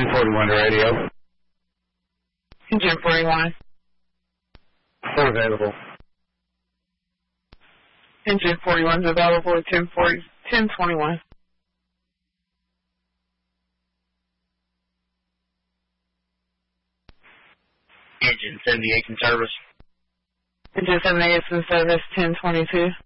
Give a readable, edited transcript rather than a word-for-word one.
Engine 41 to radio. Engine 41. 4 available. Engine 41 is available at 10:21. Engine 78 in service. Engine 78 is in service, 10:22.